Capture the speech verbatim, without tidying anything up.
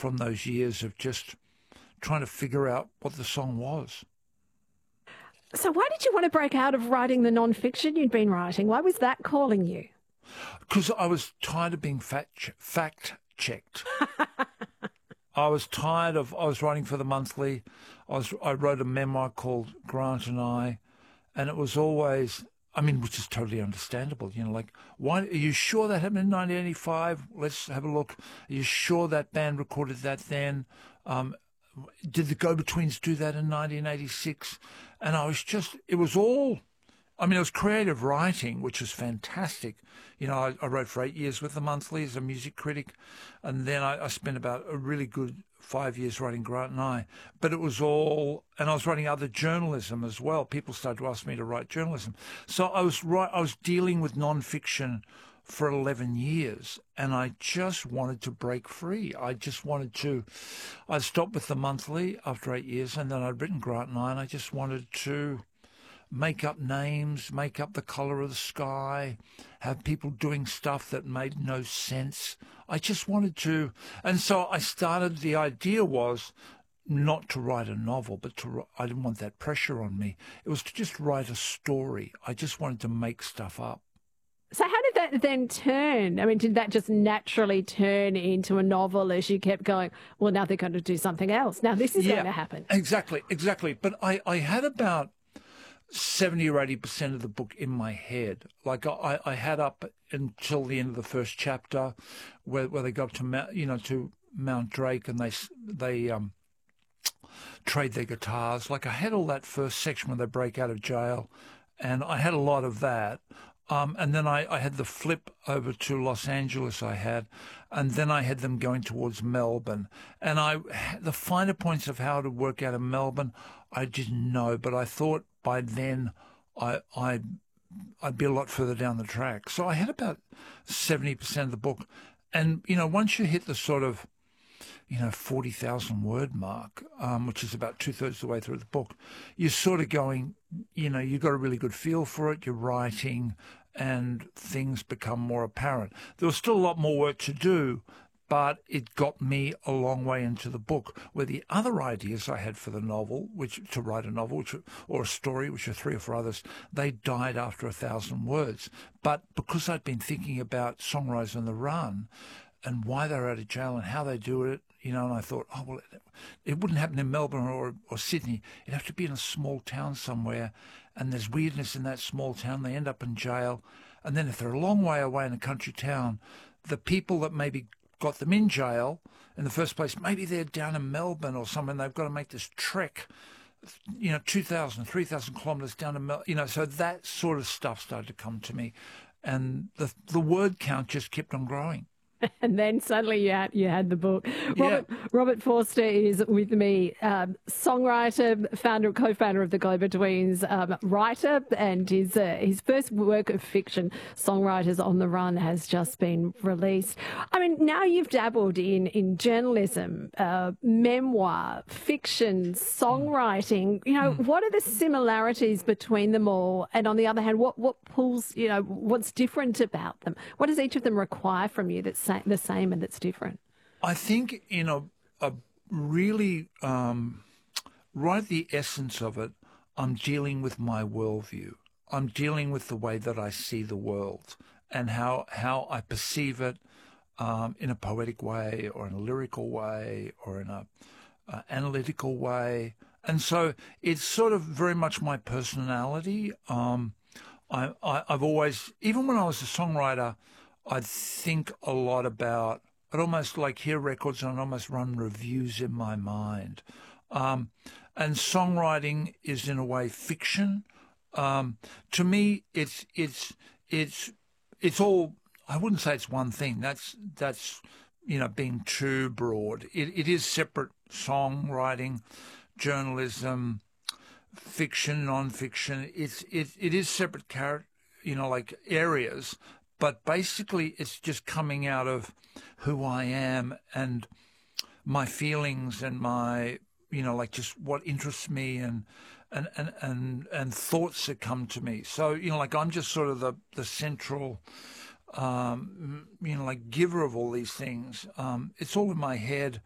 from those years of just trying to figure out what the song was. So why did you want to break out of writing the non-fiction you'd been writing? Why was that calling you? Because I was tired of being fact fact checked. I was tired of. I was writing for the Monthly. I was. I wrote a memoir called Grant and I, and it was always. I mean, which is totally understandable. You know, like, why are you sure that happened in nineteen eighty-five? Let's have a look. Are you sure that band recorded that then? Um, did the Go-Betweens do that in nineteen eighty-six? And I was just. It was all. I mean, it was creative writing, which was fantastic. You know, I, I wrote for eight years with the Monthly as a music critic, and then I, I spent about a really good five years writing Grant and I. But it was all, and I was writing other journalism as well. People started to ask me to write journalism, so I was right. I was dealing with non-fiction for eleven years, and I just wanted to break free. I just wanted to. I stopped with the Monthly after eight years, and then I'd written Grant and I, and I just wanted to make up names, make up the colour of the sky, have people doing stuff that made no sense. I just wanted to, and so I started, the idea was not to write a novel, but to, I didn't want that pressure on me. It was to just write a story. I just wanted to make stuff up. So how did that then turn? I mean, did that just naturally turn into a novel as you kept going, well, now they're going to do something else. Now this is yeah, going to happen. Exactly, exactly. But I, I had about seventy or eighty percent of the book in my head. Like I, I had up until the end of the first chapter, where where they go up to Mount, you know, to Mount Drake, and they they um trade their guitars. Like I had all that first section when they break out of jail, and I had a lot of that. Um, and then I, I had the flip over to Los Angeles I had, and then I had them going towards Melbourne. And I, the finer points of how to work out of Melbourne, I didn't know, but I thought by then I, I, I'd be a lot further down the track. So I had about seventy percent of the book. And, you know, once you hit the sort of, you know, forty thousand word mark, um, which is about two-thirds of the way through the book, you're sort of going, you know, you've got a really good feel for it, you're writing, and things become more apparent. There was still a lot more work to do, but it got me a long way into the book, where the other ideas I had for the novel, which to write a novel, which, or a story, which are three or four others, they died after a thousand words. But because I'd been thinking about Songwriters on the Run and why they're out of jail and how they do it, you know, and I thought, oh, well, it, it wouldn't happen in Melbourne or, or Sydney. It'd have to be in a small town somewhere, and there's weirdness in that small town. They end up in jail. And then if they're a long way away in a country town, the people that maybe got them in jail in the first place, maybe they're down in Melbourne or somewhere, and they've got to make this trek, you know, two thousand, three thousand kilometres down to Melbourne. You know, so that sort of stuff started to come to me. And the the word count just kept on growing. And then suddenly you had, you had the book. Robert, yeah. Robert Forster is with me, um, songwriter, founder, co-founder of the Go-Betweens, um, writer, and his uh, his first work of fiction, Songwriters on the Run, has just been released. I mean, now you've dabbled in in journalism, uh, memoir, fiction, songwriting. You know, mm. what are the similarities between them all? And on the other hand, what what pulls? You know, what's different about them? What does each of them require from you that's the same and that's different? I think in a, a really, um, right at the essence of it, I'm dealing with my worldview. I'm dealing with the way that I see the world and how, how I perceive it um, in a poetic way or in a lyrical way or in a uh, analytical way. And so it's sort of very much my personality. Um, I, I, I've always, even when I was a songwriter, I'd think a lot about, I'd almost like hear records and I'd almost run reviews in my mind. Um, and songwriting is in a way fiction. Um, to me, it's, it's, it's, it's all, I wouldn't say it's one thing. That's, that's, you know, being too broad. It, it is separate: songwriting, journalism, fiction, non-fiction. It's, it, it is separate, char- you know, like areas. But basically, it's just coming out of who I am and my feelings and my, you know, like just what interests me and and, and, and, and thoughts that come to me. So, you know, like I'm just sort of the, the central, um, you know, like giver of all these things. Um, it's all in my head.